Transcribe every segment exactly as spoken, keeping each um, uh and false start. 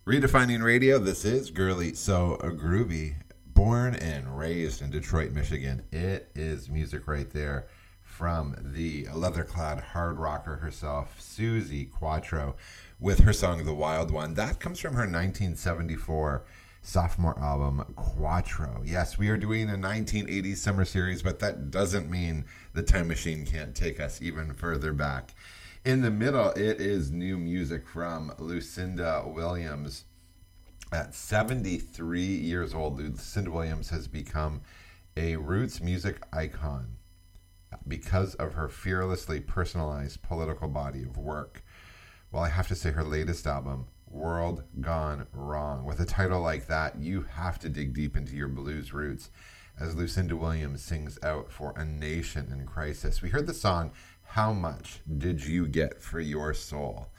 Redefining radio, this is Girly So Groovy. Born and raised in Detroit, Michigan. It is music right there from the leather-clad hard rocker herself, Suzi Quatro, with her song The Wild One. That comes from her nineteen seventy-four sophomore album, Quatro. Yes, we are doing a nineteen eighties summer series, but that doesn't mean the time machine can't take us even further back. In the middle, it is new music from Lucinda Williams. At seventy-three years old, Lucinda Williams has become a roots music icon because of her fearlessly personalized political body of work. Well, I have to say her latest album, World Gone Wrong, with a title like that, you have to dig deep into your blues roots as Lucinda Williams sings out for a nation in crisis. We heard the song, How Much Did You Get for Your Soul?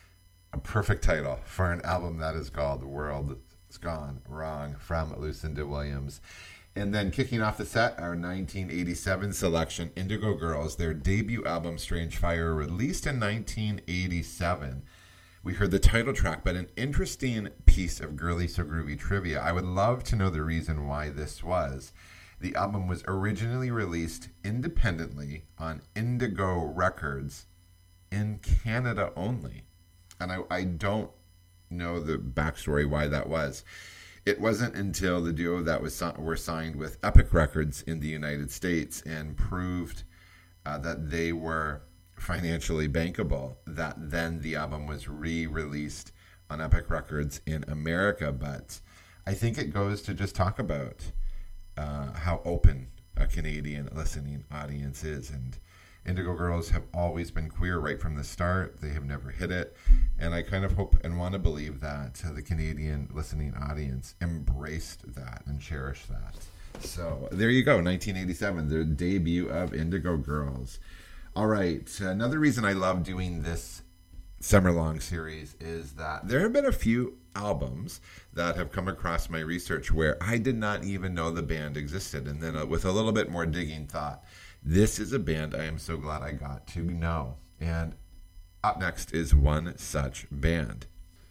A perfect title for an album that is called World's Gone Wrong from Lucinda Williams. And then kicking off the set, our nineteen eighty-seven selection, Indigo Girls, their debut album, Strange Fire, released in nineteen eighty-seven. We heard the title track, but an interesting piece of Girly So Groovy trivia. I would love to know the reason why this was. The album was originally released independently on Indigo Records in Canada only. And I, I don't know the backstory why that was. It wasn't until the duo that was were signed with Epic Records in the United States and proved uh, that they were financially bankable that then the album was re-released on Epic Records in America. But I think it goes to just talk about uh, how open a Canadian listening audience is. And Indigo Girls have always been queer right from the start. They have never hid it. And I kind of hope and want to believe that uh, the Canadian listening audience embraced that and cherished that. So there you go, nineteen eighty-seven, the debut of Indigo Girls. All right, another reason I love doing this summer-long series is that there have been a few albums that have come across my research where I did not even know the band existed. And then uh, with a little bit more digging thought, this is a band I am so glad I got to know. And up next is one such band.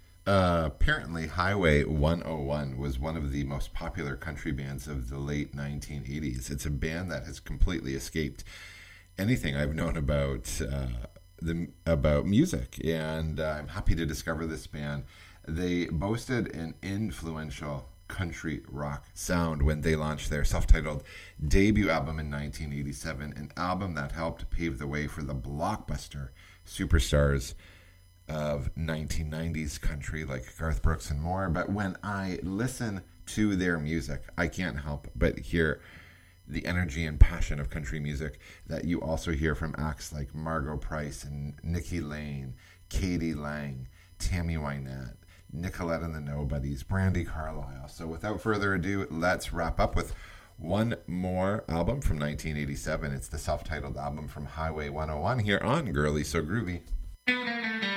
Uh, apparently, Highway one oh one was one of the most popular country bands of the late nineteen eighties. It's a band that has completely escaped anything I've known about uh, the about music. And uh, I'm happy to discover this band. They boasted an influential country rock sound when they launched their self-titled debut album in nineteen eighty-seven, an album that helped pave the way for the blockbuster superstars of nineteen nineties country like Garth Brooks and more. But when I listen to their music, I can't help but hear the energy and passion of country music that you also hear from acts like Margo Price and Nikki Lane, Katie Lang, Tammy Wynette, Nicolette and the Nobodies, Brandi Carlile. So without further ado, let's wrap up with one more album from nineteen eighty-seven. It's the self-titled album from Highway one oh one here on Girly So Groovy.